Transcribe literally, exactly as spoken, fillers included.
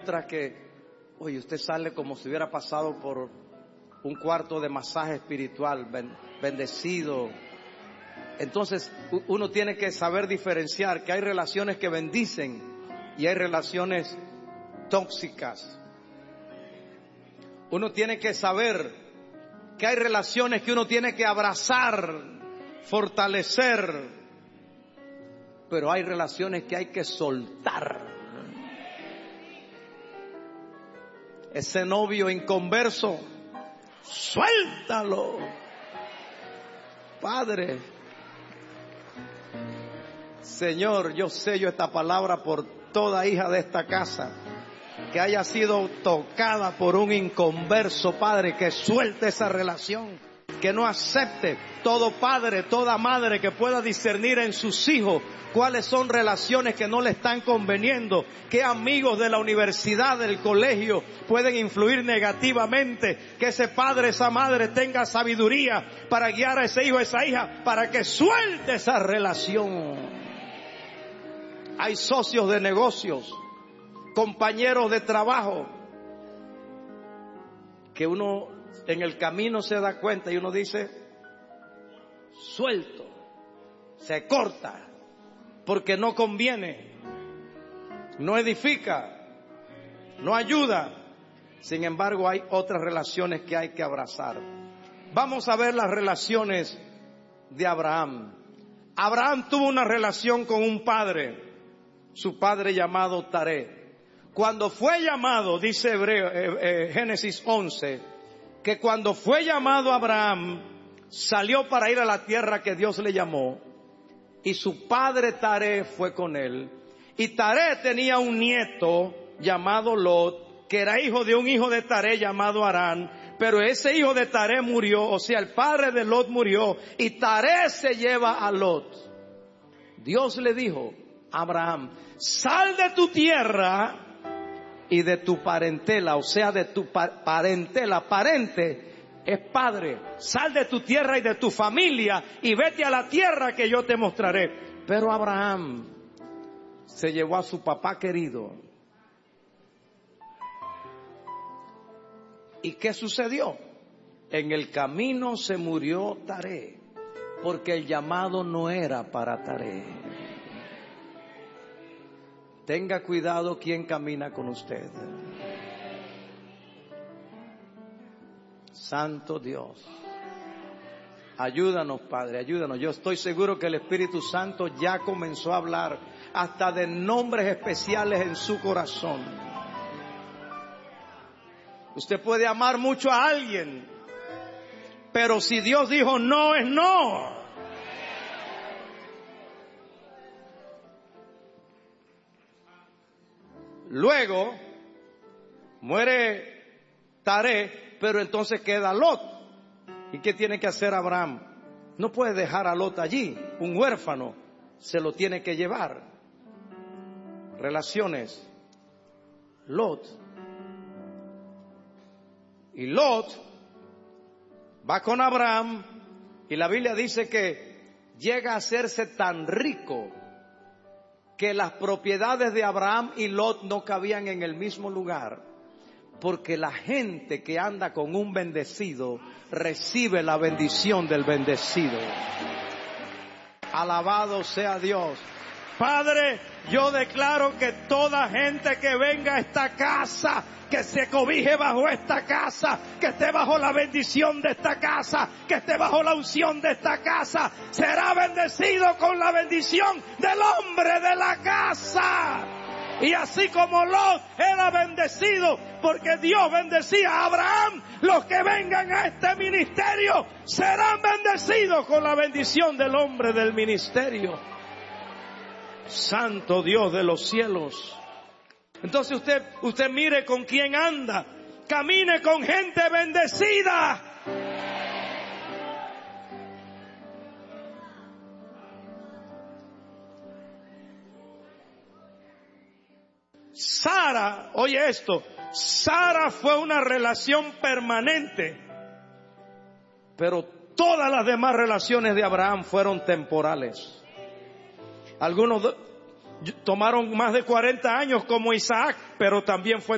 otras que, oye, usted sale como si hubiera pasado por un cuarto de masaje espiritual, bendecido. Entonces uno tiene que saber diferenciar que hay relaciones que bendicen y hay relaciones tóxicas. Uno tiene que saber que hay relaciones que uno tiene que abrazar, fortalecer, pero hay relaciones que hay que soltar. Ese novio inconverso, suéltalo, Padre. Señor, yo sello esta palabra por toda hija de esta casa que haya sido tocada por un inconverso, Padre, que suelte esa relación, que no acepte. Todo padre, toda madre que pueda discernir en sus hijos cuáles son relaciones que no le están conveniendo, qué amigos de la universidad, del colegio pueden influir negativamente, que ese padre, esa madre tenga sabiduría para guiar a ese hijo, a esa hija, para que suelte esa relación. Hay socios de negocios, compañeros de trabajo, que uno en el camino se da cuenta y uno dice, suelto, se corta, porque no conviene, no edifica, no ayuda. Sin embargo, hay otras relaciones que hay que abrazar. Vamos a ver las relaciones de Abraham. Abraham tuvo una relación con un padre, su padre llamado Taré. Cuando fue llamado, dice Hebreo, eh, eh, Génesis once, que cuando fue llamado Abraham, salió para ir a la tierra que Dios le llamó, y su padre Taré fue con él. Y Taré tenía un nieto llamado Lot, que era hijo de un hijo de Taré llamado Harán, pero ese hijo de Taré murió, o sea, el padre de Lot murió, y Taré se lleva a Lot. Dios le dijo a Abraham, sal de tu tierra y de tu parentela, o sea, de tu pa- parentela, parente es padre. Sal de tu tierra y de tu familia y vete a la tierra que yo te mostraré. Pero Abraham se llevó a su papá querido. ¿Y qué sucedió? En el camino se murió Taré, porque el llamado no era para Taré. Tenga cuidado quien camina con usted. Santo Dios, ayúdanos, Padre, ayúdanos. Yo estoy seguro que el Espíritu Santo ya comenzó a hablar hasta de nombres especiales en su corazón. Usted puede amar mucho a alguien, pero si Dios dijo no, es no. Luego muere Taré, pero entonces queda Lot. ¿Y qué tiene que hacer Abraham? No puede dejar a Lot allí, un huérfano, se lo tiene que llevar. Relaciones. Lot. Y Lot va con Abraham y la Biblia dice que llega a hacerse tan rico que las propiedades de Abraham y Lot no cabían en el mismo lugar, porque la gente que anda con un bendecido recibe la bendición del bendecido. Alabado sea Dios. Padre, yo declaro que toda gente que venga a esta casa, que se cobije bajo esta casa, que esté bajo la bendición de esta casa, que esté bajo la unción de esta casa, será bendecido con la bendición del hombre de la casa. Y así como Lot era bendecido porque Dios bendecía a Abraham, los que vengan a este ministerio serán bendecidos con la bendición del hombre del ministerio. Santo Dios de los cielos. Entonces usted, usted mire con quién anda, camine con gente bendecida. Sara, oye esto, Sara fue una relación permanente, pero todas las demás relaciones de Abraham fueron temporales. Algunos tomaron más de cuarenta años como Isaac, pero también fue